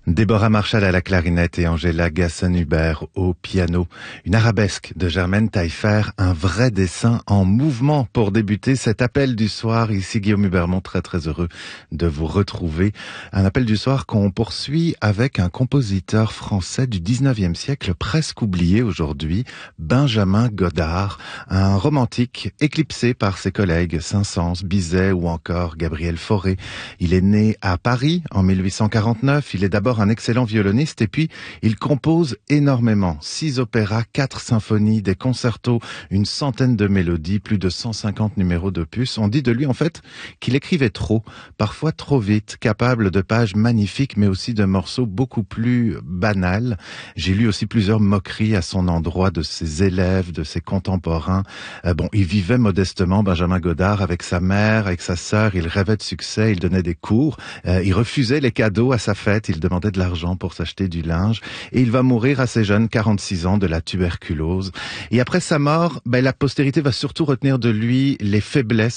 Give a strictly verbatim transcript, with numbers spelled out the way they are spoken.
Déborah Marshall à la clarinette et Angela Gasson-Hubert au piano. Une arabesque de Germaine Taillefer, un vrai dessin en mouvement pour débuter cet appel du soir. Ici Guillaume Hubermont, très très heureux de vous retrouver. Un appel du soir qu'on poursuit avec un compositeur français du dix-neuvième siècle presque oublié aujourd'hui, Benjamin Godard, un romantique éclipsé par ses collègues Saint-Saëns, Bizet ou encore Gabriel Fauré. Il est né à Paris en mille huit cent quarante-neuf. Il est d'abord un excellent violoniste et puis il compose énormément. Six opéras, quatre symphonies, des concertos, une centaine de mélodies, plus de cent cinquante numéros d'opus. On dit de lui en fait qu'il écrivait trop, parfois trop vite, capable de pages magnifiques mais aussi de morceaux beaucoup plus banals. J'ai lu aussi plusieurs moqueries à son endroit de ses élèves, de ses contemporains. Euh, bon, il vivait modestement, Benjamin Godard, avec sa mère, avec sa sœur. Il rêvait de succès, il donnait des cours, euh, il refusait les cadeaux à sa fête, il demandait de l'argent pour s'acheter du linge et il va mourir assez jeune, quarante-six ans, de la tuberculose. Et après sa mort, ben, la postérité va surtout retenir de lui les faiblesses